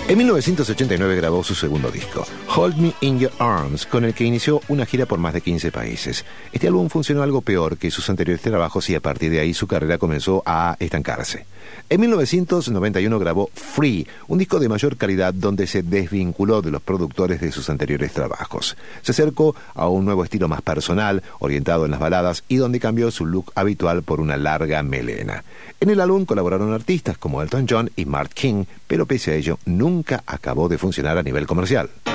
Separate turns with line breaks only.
En 1989 grabó su segundo disco, Hold Me in Your Arms, con el que inició una gira por más de 15 países. Este álbum funcionó algo peor que sus anteriores trabajos y a partir de ahí su carrera comenzó a estancarse. En 1991 grabó Free, un disco de mayor calidad donde se desvinculó de los productores de sus anteriores trabajos. Se acercó a un nuevo estilo más personal, orientado en las baladas y donde cambió su look habitual por una larga melena. En el álbum colaboraron artistas como Elton John y Mark King, pero pese a ello nunca acabó de funcionar a nivel comercial.